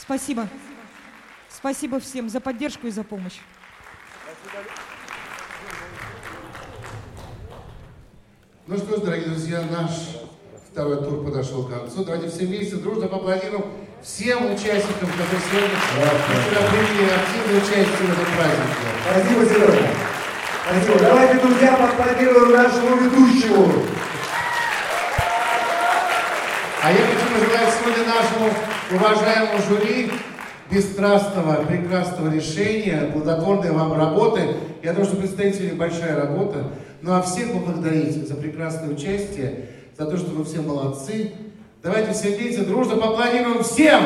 Спасибо. Спасибо всем за поддержку и за помощь. Ну что ж, дорогие друзья, наш второй тур подошел к концу. Давайте все вместе дружно поаплодируем всем участникам, которые сегодня приняли активное участие в этом празднике. Спасибо, Сережа. Спасибо. Давайте, друзья, поаплодируем нашему ведущему. А я хочу пожелать сегодня нашему уважаемому жюри бесстрастного, прекрасного решения, плодотворной вам работы. Я думаю, что предстоит сегодня большая работа. Ну а всех поблагодарить за прекрасное участие, за то, что вы все молодцы. Давайте все вместе дружно поаплодируем всем!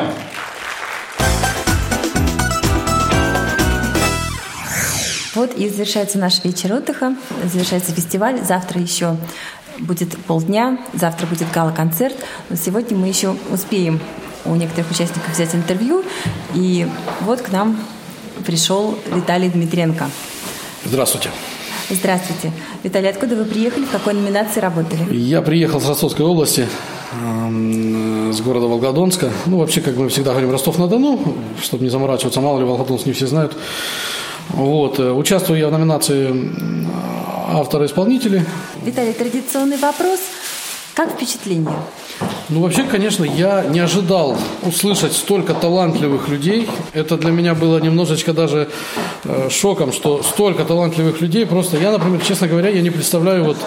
Вот и завершается наш вечер отдыха, завершается фестиваль. Завтра еще будет полдня, завтра будет гала-концерт. Но сегодня мы еще успеем у некоторых участников взять интервью. И вот к нам пришел Виталий Дмитренко. Здравствуйте. Здравствуйте. Виталий, откуда вы приехали, в какой номинации работали? Я приехал с Ростовской области, с города Волгодонска. Ну, вообще, как мы всегда говорим, Ростов-на-Дону, чтобы не заморачиваться, мало ли Волгодонск не все знают. Вот. Участвую я в номинации автора-исполнители. Виталий, традиционный вопрос. Как впечатление? Ну, вообще, конечно, я не ожидал услышать столько талантливых людей. Это для меня было немножечко даже шоком, что столько талантливых людей. Просто я, например, честно говоря, я не представляю, вот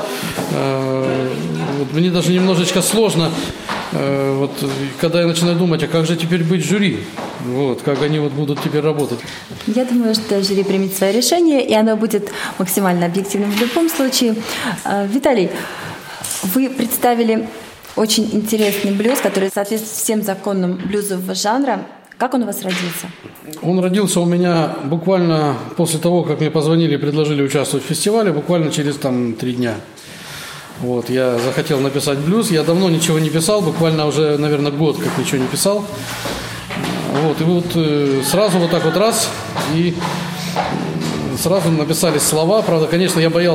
мне даже немножечко сложно, когда я начинаю думать, а как же теперь быть жюри? Вот, как они вот будут теперь работать. Я думаю, что жюри примет свое решение, и оно будет максимально объективным в любом случае. Виталий, вы представили очень интересный блюз, который соответствует всем законам блюзового жанра. Как он у вас родился? Он родился у меня буквально после того, как мне позвонили и предложили участвовать в фестивале, буквально через 3 дня. Вот, я захотел написать блюз. Я давно ничего не писал, буквально уже, наверное, год как ничего не писал. Вот, и вот сразу вот так вот раз, и сразу написались слова. Правда, конечно, я боялся.